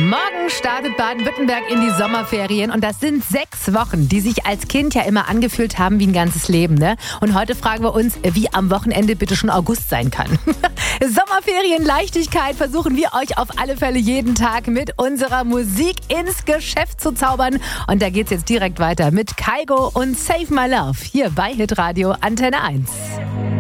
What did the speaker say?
Morgen startet Baden-Württemberg in die Sommerferien und das sind 6 Wochen, die sich als Kind ja immer angefühlt haben wie ein ganzes Leben, ne? Und heute fragen wir uns, wie am Wochenende bitte schon August sein kann. Sommerferien-Leichtigkeit versuchen wir euch auf alle Fälle jeden Tag mit unserer Musik ins Geschäft zu zaubern. Und da geht's jetzt direkt weiter mit Kygo und Save My Love hier bei Hitradio Antenne 1.